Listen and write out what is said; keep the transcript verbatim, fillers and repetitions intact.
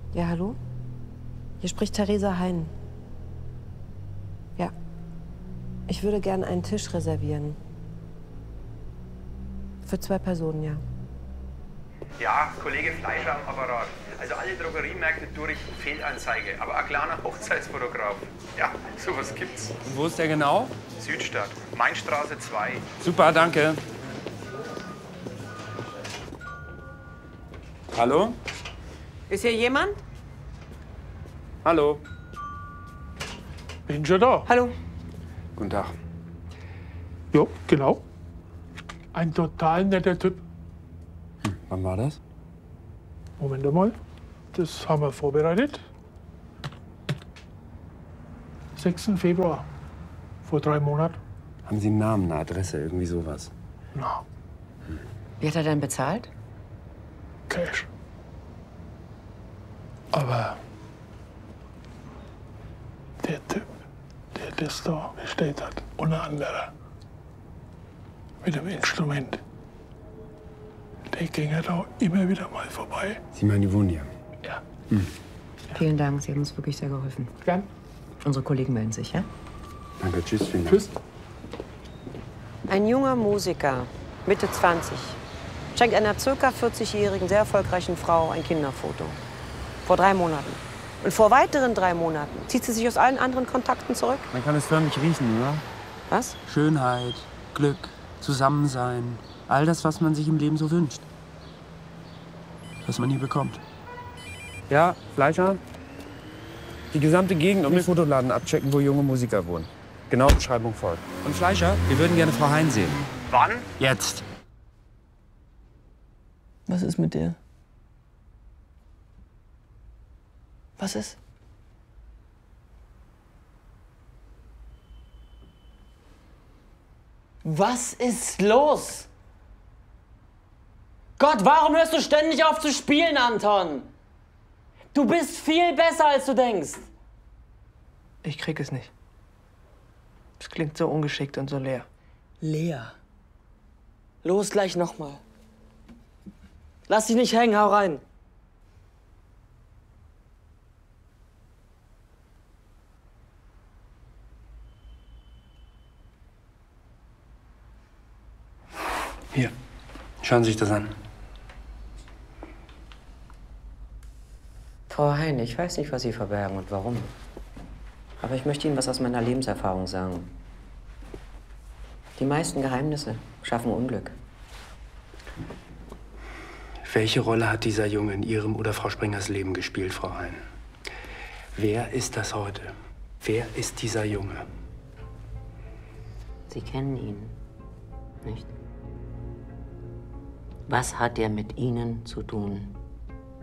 Ja, hallo? Hier spricht Theresa Hein. Ja. Ich würde gerne einen Tisch reservieren. Für zwei Personen, ja. Ja, Kollege Fleischer am Apparat. Also alle Drogeriemärkte durch Fehlanzeige, aber ein kleiner Hochzeitsfotograf. Ja, sowas gibt's. Und wo ist der genau? Südstadt, Mainstraße zwei. Super, danke. Hallo? Ist hier jemand? Hallo. Bin schon da. Hallo. Guten Tag. Ja, genau. Ein total netter Typ. Hm, wann war das? Moment mal. Das haben wir vorbereitet. sechsten Februar. Vor drei Monaten. Haben Sie einen Namen, eine Adresse, irgendwie sowas? Na, Wie hat er denn bezahlt? Cash. Aber der Typ, der das da bestellt hat, unter anderem mit dem Instrument, der ging ja da immer wieder mal vorbei. Sie meinen, die wohnen hier? Ja. Hm. Vielen Dank, Sie haben uns wirklich sehr geholfen. Gern. Unsere Kollegen melden sich, ja? Danke, tschüss, vielen Dank. Tschüss. Ein junger Musiker, Mitte zwanzig, schenkt einer circa vierzigjährigen, sehr erfolgreichen Frau ein Kinderfoto. Vor drei Monaten. Und vor weiteren drei Monaten zieht sie sich aus allen anderen Kontakten zurück. Man kann es förmlich riechen, oder? Was? Schönheit, Glück, Zusammensein. All das, was man sich im Leben so wünscht. Was man hier bekommt. Ja, Fleischer? Die gesamte Gegend um den Fotoladen abchecken, wo junge Musiker wohnen. Genau Beschreibung folgt. Und Fleischer, wir würden gerne Frau Hein sehen. Wann? Jetzt. Was ist mit der? Was ist? Was ist los? Gott, warum hörst du ständig auf zu spielen, Anton? Du bist viel besser, als du denkst. Ich krieg es nicht. Es klingt so ungeschickt und so leer. Leer. Los, gleich nochmal. Lass dich nicht hängen, hau rein. Hier, schauen Sie sich das an. Frau Hein, ich weiß nicht, was Sie verbergen und warum. Aber ich möchte Ihnen was aus meiner Lebenserfahrung sagen. Die meisten Geheimnisse schaffen Unglück. Welche Rolle hat dieser Junge in Ihrem oder Frau Springers Leben gespielt, Frau Hein? Wer ist das heute? Wer ist dieser Junge? Sie kennen ihn, nicht? Was hat er mit Ihnen zu tun?